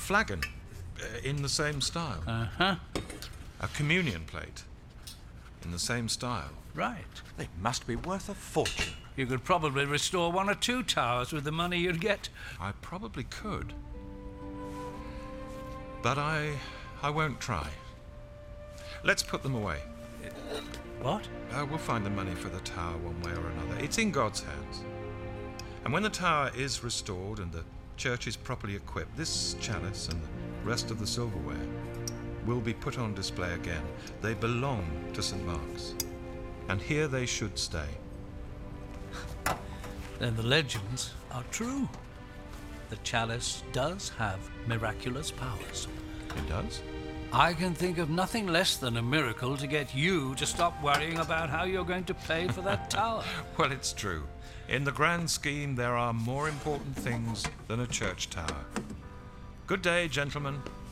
flagon in the same style. Uh-huh. A communion plate in the same style. Right. They must be worth a fortune. You could probably restore 1 or 2 towers with the money you'd get. I probably could. But I won't try. Let's put them away. What? We'll find the money for the tower one way or another. It's in God's hands. And when the tower is restored and the church is properly equipped, this chalice and the rest of the silverware will be put on display again. They belong to St. Mark's. And here they should stay. Then the legends are true. The chalice does have miraculous powers. It does? I can think of nothing less than a miracle to get you to stop worrying about how you're going to pay for that tower. Well, it's true. In the grand scheme, there are more important things than a church tower. Good day, gentlemen.